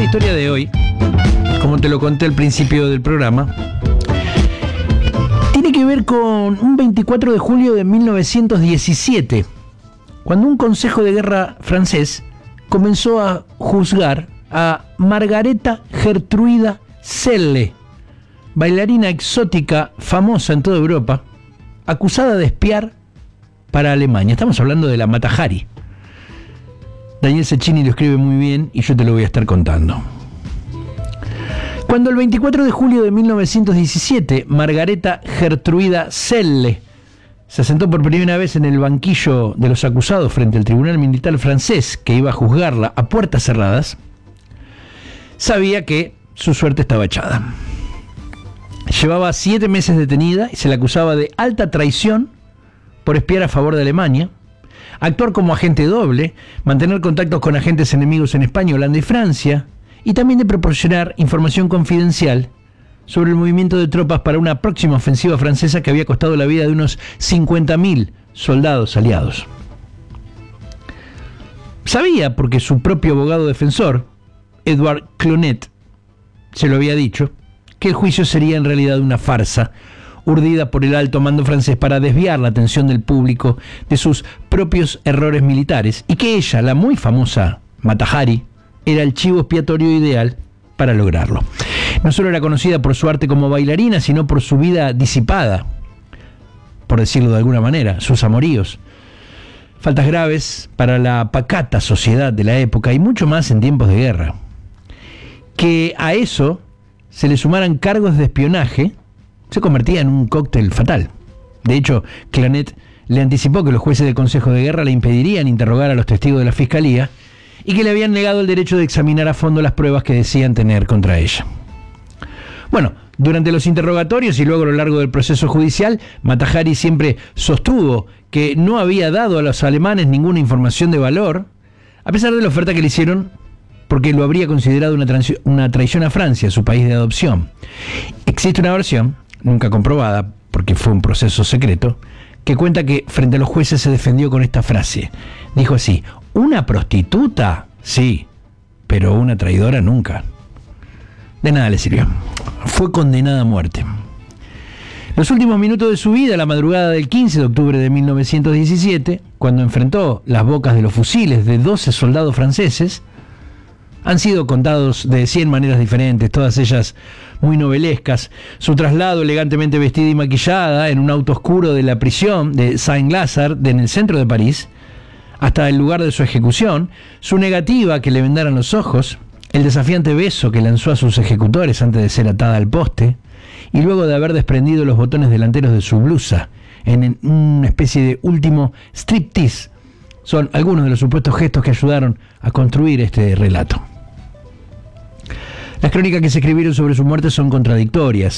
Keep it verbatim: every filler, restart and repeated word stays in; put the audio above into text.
historia de hoy, como te lo conté al principio del programa, tiene que ver con un veinticuatro de julio de mil novecientos diecisiete, cuando un consejo de guerra francés comenzó a juzgar a Margareta Gertruida Selle, bailarina exótica famosa en toda Europa, acusada de espiar para Alemania. Estamos hablando de la Mata Hari. Daniel Cecchini lo escribe muy bien y yo te lo voy a estar contando. Cuando el veinticuatro de julio de mil novecientos diecisiete, Margareta Gertruida Selle se sentó por primera vez en el banquillo de los acusados frente al tribunal militar francés que iba a juzgarla a puertas cerradas, sabía que su suerte estaba echada. Llevaba siete meses detenida y se la acusaba de alta traición por espiar a favor de Alemania, actuar como agente doble, mantener contactos con agentes enemigos en España, Holanda y Francia, y también de proporcionar información confidencial sobre el movimiento de tropas para una próxima ofensiva francesa que había costado la vida de unos cincuenta mil soldados aliados. Sabía, porque su propio abogado defensor, Edouard Clonet, se lo había dicho, que el juicio sería en realidad una farsa urdida por el alto mando francés para desviar la atención del público de sus propios errores militares, y que ella, la muy famosa Mata Hari, era el chivo expiatorio ideal para lograrlo. No solo era conocida por su arte como bailarina, sino por su vida disipada, por decirlo de alguna manera, sus amoríos, faltas graves para la pacata sociedad de la época y mucho más en tiempos de guerra. Que a eso se le sumaran cargos de espionaje se convertía en un cóctel fatal. De hecho, Clonet le anticipó que los jueces del Consejo de Guerra le impedirían interrogar a los testigos de la Fiscalía y que le habían negado el derecho de examinar a fondo las pruebas que decían tener contra ella. Bueno, durante los interrogatorios y luego a lo largo del proceso judicial, Mata Hari siempre sostuvo que no había dado a los alemanes ninguna información de valor, a pesar de la oferta que le hicieron, porque lo habría considerado una, traición, una traición a Francia, su país de adopción. Existe una versión, nunca comprobada, porque fue un proceso secreto, que cuenta que frente a los jueces se defendió con esta frase. Dijo así: ¿una prostituta? Sí, pero una traidora nunca. De nada le sirvió. Fue condenada a muerte. Los últimos minutos de su vida, la madrugada del quince de octubre de mil novecientos diecisiete, cuando enfrentó las bocas de los fusiles de doce soldados franceses, han sido contados de cien maneras diferentes, todas ellas muy novelescas. Su traslado elegantemente vestida y maquillada en un auto oscuro de la prisión de Saint-Lazare, en el centro de París, hasta el lugar de su ejecución, su negativa a que le vendaran los ojos, el desafiante beso que lanzó a sus ejecutores antes de ser atada al poste, y luego de haber desprendido los botones delanteros de su blusa en una especie de último striptease, son algunos de los supuestos gestos que ayudaron a construir este relato. Las crónicas que se escribieron sobre su muerte son contradictorias.